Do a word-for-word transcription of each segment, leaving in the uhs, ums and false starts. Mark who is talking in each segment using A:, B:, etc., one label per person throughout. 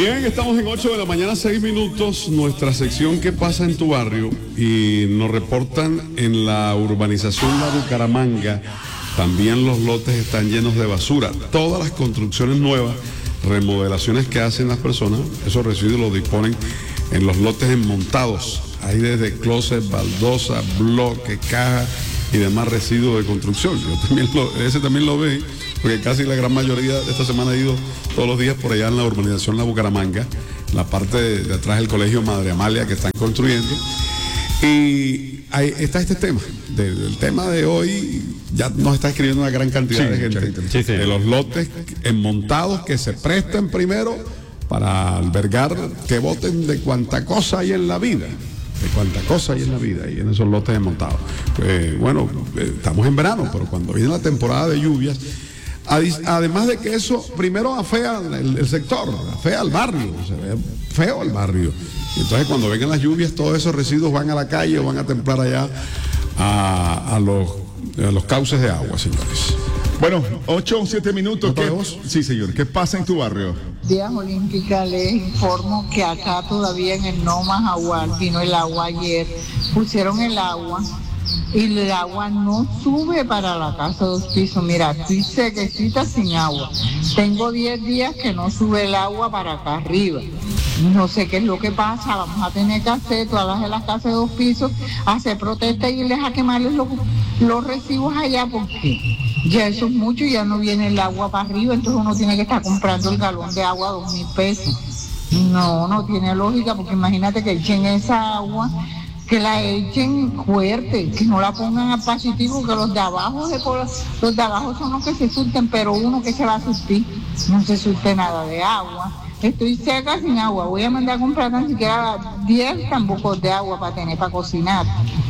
A: Bien, estamos en ocho de la mañana, seis minutos, nuestra sección ¿Qué pasa en tu barrio? Y nos reportan en la urbanización La Bucaramanga, también los lotes están llenos de basura. Todas las construcciones nuevas, remodelaciones que hacen las personas, esos residuos los disponen en los lotes enmontados. Hay desde closet, baldosa, bloque, caja y demás residuos de construcción. Yo también lo, ese también lo vi, porque casi la gran mayoría de esta semana he ido todos los días por allá en la urbanización La Bucaramanga, la parte de, de atrás del colegio Madre Amalia que están construyendo. Y ahí está este tema, del, del tema de hoy, ya nos está escribiendo una gran cantidad sí, de gente, sí, sí. de los lotes enmontados que se prestan primero para albergar, que voten de cuanta cosa hay en la vida. de cuánta cosa hay en la vida y en esos lotes desmontados. Eh, bueno, eh, estamos en verano, pero cuando viene la temporada de lluvias, además de que eso primero afea el, el sector, afea al barrio, se ve feo el barrio. Y entonces cuando vengan las lluvias, todos esos residuos van a la calle o van a templar allá a, a, los, a los cauces de agua, señores.
B: Bueno, ocho o siete minutos. ¿Qué, sí, señor. ¿Ququé pasa en tu barrio?
C: Días Olímpica, les informo que acá todavía en el Noma Jaguar vino el agua ayer. Pusieron el agua y el agua no sube para la casa de dos pisos. Mira, estoy sequecita sin agua. Tengo diez días que no sube el agua para acá arriba. No sé qué es lo que pasa, vamos a tener que hacer todas las de las casas de dos pisos, hacer protesta y irles a quemarles los, los recibos allá, porque ya eso es mucho y ya no viene el agua para arriba, entonces uno tiene que estar comprando el galón de agua a dos mil pesos. No, no tiene lógica, porque imagínate que echen esa agua, que la echen fuerte, que no la pongan a positivo, que los de abajo de los de abajo son los que se surten, pero uno que se va a surtir, no se surte nada de agua. Estoy seca sin agua, voy a mandar a comprar tan siquiera diez tambos de agua para tener para cocinar.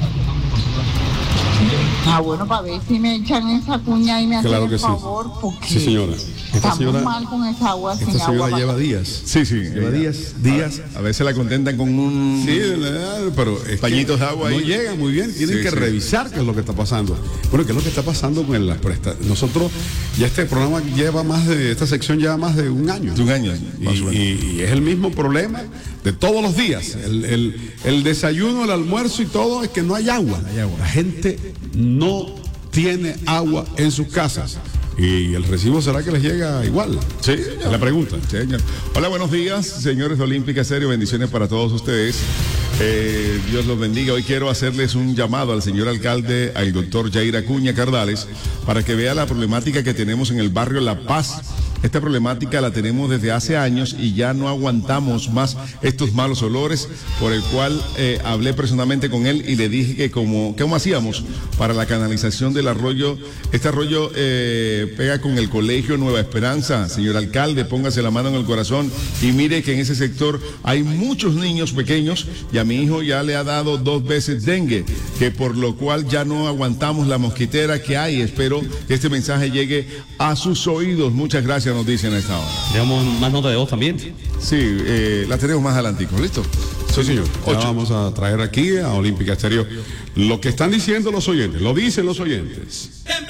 C: Ah, bueno, para ver si me echan esa cuña y me hacen
A: claro
C: el
A: sí.
C: favor, porque
A: sí, señora. Esta
C: estamos
A: señora,
C: mal con esa agua
A: esta
C: sin
A: señora
C: agua.
A: lleva
C: para...
A: días.
B: Sí, sí.
A: Lleva días, días.
B: A, a veces la contentan con un...
A: Sí, pero es
B: pañitos de agua
A: no
B: ahí.
A: llega muy bien. Tienen
B: sí,
A: que
B: sí.
A: revisar qué es lo que está pasando. Bueno, qué es lo que está pasando con las prestaciones. Nosotros, ya este programa lleva más de, esta sección lleva más de un año.
B: De un año.
A: Y, y, y es el mismo problema de todos los días. El, el, el desayuno, el almuerzo y todo es que no hay agua. No hay agua. La gente no tiene agua en sus casas. ¿Y el recibo será que les llega igual?
B: Sí,
A: es la pregunta.
B: Sí, señor. Hola, buenos días, señores de Olímpica Estéreo. Bendiciones para todos ustedes. Eh, Dios los bendiga. Hoy quiero hacerles un llamado al señor alcalde, al doctor Jair Acuña Cardales, para que vea la problemática que tenemos en el barrio La Paz. Esta problemática la tenemos desde hace años y ya no aguantamos más estos malos olores, por el cual eh, hablé personalmente con él y le dije que como, ¿cómo hacíamos para la canalización del arroyo? Este arroyo eh, pega con el colegio Nueva Esperanza. Señor alcalde, póngase la mano en el corazón y mire que en ese sector hay muchos niños pequeños y a mi hijo ya le ha dado dos veces dengue, que por lo cual ya no aguantamos la mosquitera que hay. Espero que este mensaje llegue a sus oídos. Muchas gracias, nos dicen a esta hora.
D: ¿Dejamos más nota de voz también?
B: Sí, eh, la tenemos más adelantico, ¿listo?
A: Sí, señor. Ya vamos a traer aquí a Olímpica Estéreo lo que están diciendo los oyentes, lo dicen los oyentes.